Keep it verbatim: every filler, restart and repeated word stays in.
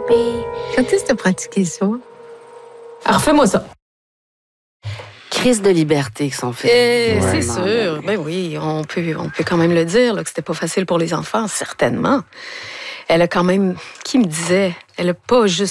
Quand est-ce que tu as pratiqué ça? Alors, refais-moi ça. Crise de liberté qui sont faites. Eh, c'est sûr. Ben oui, on peut, on peut quand même le dire, là, que c'était pas facile pour les enfants, certainement. Elle a quand même, qui me disait, elle a pas juste